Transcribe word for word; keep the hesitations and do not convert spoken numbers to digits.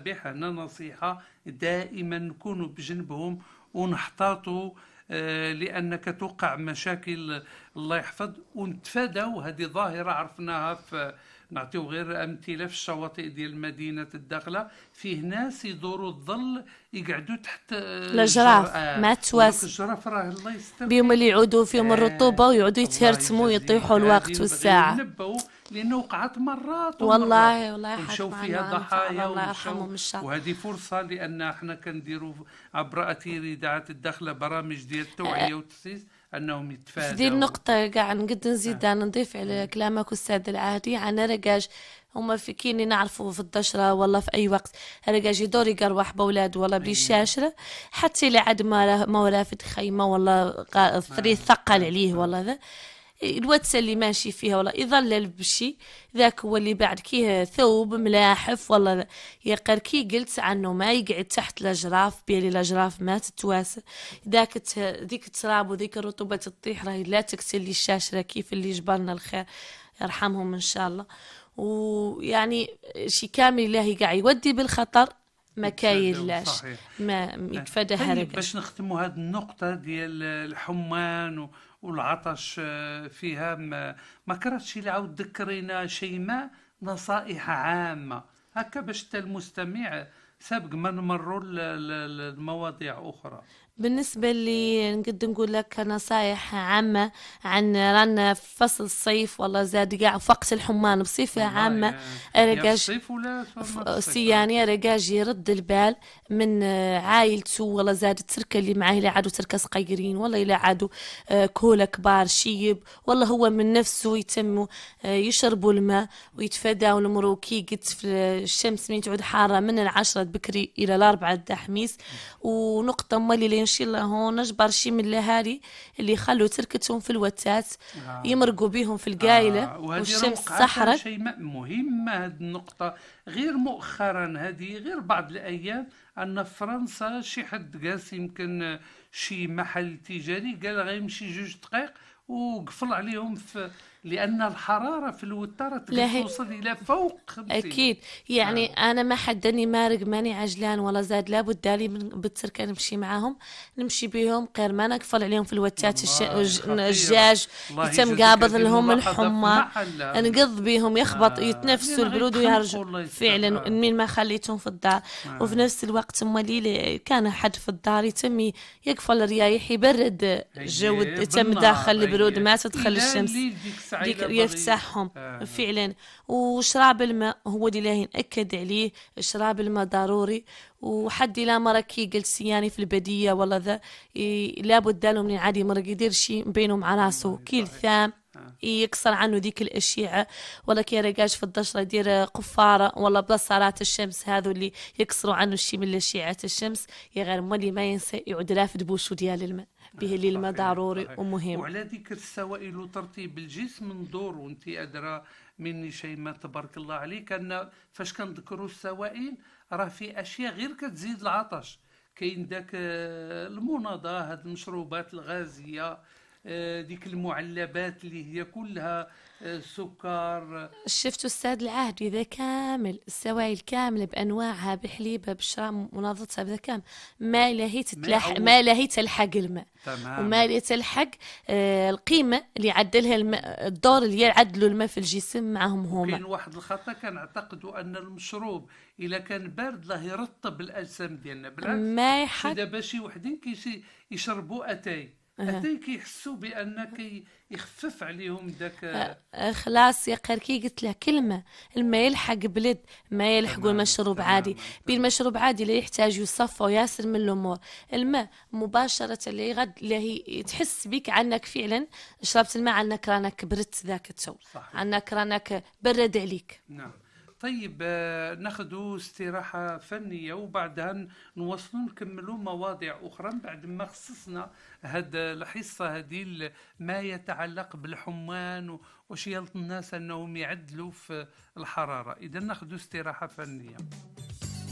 المصابيح. هنا نصيحة دائما نكونوا بجنبهم ونحتاطوا، آه لأنك توقع مشاكل الله يحفظ. ونتفادوا هذه ظاهرة عرفناها، في نعطيو غير أمثلة في الشواطئ ديال مدينة الداخلة، فيه ناس يدوروا الظل يقعدوا تحت الجراف آه مع ودوك التواس الجراف راه الله بيهم يسترحم. اللي يعودوا فيهم آه الرطوبة ويعودوا الله يتهرتموا يجازيك، ويطيحوا هذه الوقت نبغيو والساعة. ننبهوا لأنه وقعت مرات ومرات والله والله حاك ومشاو فيها معنا نتاع ضحايا الله يرحمه ومشاو. من الشر. وهذه فرصة لأن احنا كنديروا عبر أثير إذاعة الداخلة برامج ديال التوعية والتسييس أنهم في ذي يتفادوا. النقطة قاعد نقد آه. نزيد نضيف على كلامك أستاذ العادي عن رقاج. هما في كيني نعرفوا في الدشرة ولا في أي وقت رقاج يدور يقروح بولاد ولا بالشاشرة، حتى إلى عد ما ما ورافد خيمة ولا ثري ثقل عليه ولا ذا الواتس اللي ماشي فيها ولا يظلل بشي ذاك هو اللي بعد كيه ثوب ملاحف ولا يقر كي قلت عنه ما يقعد تحت الأجراف بيلي الأجراف ما تتواسى ذاك ذيك التراب وذيك الرطوبة تطيح راهي لا تكسل لي الشاشرة كيف اللي جبرنا الخير يرحمهم إن شاء الله. ويعني شي كامل الله قاعد يودي بالخطر ما كاينلاش ما يتفادى طيب هرقة. باش نختموا هذه النقطة ديال الحمان والعطش فيها، ما, ما كرهتش اللي عاود ذكرينا شيماء نصائح عامة هكا باش حتى المستمع سابق ما نمروا المواضيع أخرى. بالنسبة لي نقد نقول لك نصايح عامة عن رانا في فصل الصيف والله زاد قاع في وقت الحمان بصفة عامة. رجاج سياني رجاج يرد البال من عائلته والله زاد التركة اللي معاه إلى عادوا تركة صغيرين والله إلى عادوا كولا كبار شيب والله هو من نفسه يتم يشربوا الماء ويتفادوا المروكي قد في الشمس من تعود حارة من العشرة بكري إلى الأربعة دحميس. ونقطة مالي إن شاء الله هون نجبر شي من الأهالي اللي يخلوا تركتهم في الوتات آه. يمرقوا بيهم في القايلة آه. والشمس صحرت. شيء مهمة هذه النقطة غير مؤخرا، هذه غير بعض الأيام أن في فرنسا شي حد قاس يمكن شي محل تجاري قال غيمشي جوج دقائق وقفل عليهم في لأن الحرارة في الوتارة توصل إلى فوق خمسين. أكيد يعني آه. أنا ما حدني مارق ماني عجلان ولا زاد لابد دالي بالتركة نمشي معاهم نمشي بيهم غير ما نقفل عليهم في الوتات الجاج يتم قابض لهم الحمى نقض بيهم يخبط آه. يتنفسوا البرود ويهرجوا فعلا آه. مين ما خليتهم في الدار آه. وفي نفس الوقت مالي كان حد في الدار يتم يقفل الرياح يبرد الجو يتم داخل البرود ما تدخل الشمس يفتحهم آه. فعلا. وشراب الماء هو اللي لاهي نأكد عليه شراب الماء ضروري. وحد لا مركي قلت سياني في البدية ولا ذا لابد دالهم من عادي مرق يدير شي بينه مع راسه كيل ثام يكسر عنه ذيك الأشعة ولا كي رجاج في الدشرة يدير قفارة ولا بصرات الشمس هذو اللي يكسروا عنه الشي من أشعة الشمس يغير مولي ما ينسى يعود رافد بوشو ديال الماء به اللي الماء ضروري ومهم. وعلى ذكر السوائل وترطيب الجسم ندور وانت أدرى مني شيء ما تبارك الله عليك أن فاش كنذكروا السوائل راه في أشياء غير كتزيد العطش. كاين داك المناضة هاد المشروبات الغازية ديك المعلبات اللي هي كلها سكر. شفتوا الساد العهد إذا كامل السوائل كاملة بأنواعها بحليبها بشرام مناضتها بذا كامل ما لهي تتلح ما لهي تلحق الماء تمام. وما لهي تلحق آه القيمة اللي يعدلها الماء الدور اللي يعدلوا الماء في الجسم معهم هما. كاين واحد الخطأ كنعتقدوا أن المشروب إلا كان بارد له يرطب الأجسام ديالنا بالعكس ما يحق. دابا شي وحدين كي يشربوا أتاي أتاي كيحسوا بأنك يخفف عليهم داك أه خلاص يا قركي قلت له كلمة الماء يلحق بلد ما يلحقوا المشروب عادي. بالمشروب عادي لا يحتاج يصفى وياسر من الأمور. الماء مباشرة اللي يغد اللي هي تحس بك عنك فعلا شربت الماء عنك رانك برت ذاك التو عنك رانك برد عليك. نعم. طيب ناخذوا استراحة فنية وبعدها نواصلوا نكملوا مواضيع أخرى بعد ما خصصنا هذا الحصة هذه ما يتعلق بالحمان وش يلط الناس أنهم يعدلوا في الحرارة. إذا ناخذوا استراحة فنية.